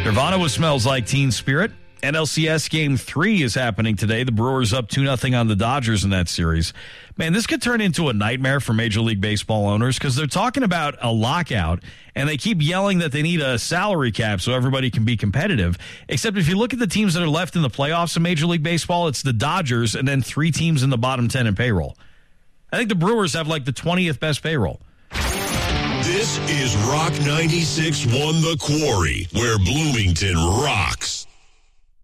Nirvana with Smells Like Teen Spirit. NLCS Game 3 is happening today. The Brewers up 2-0 on the Dodgers in that series. Man, this could turn into a nightmare for Major League Baseball owners because they're talking about a lockout, and they keep yelling that they need a salary cap so everybody can be competitive. Except if you look at the teams that are left in the playoffs in Major League Baseball, it's the Dodgers and then 3 teams in the bottom 10 in payroll. I think the Brewers have like the 20th best payroll. This is Rock 96.1 The Quarry, where Bloomington rocks.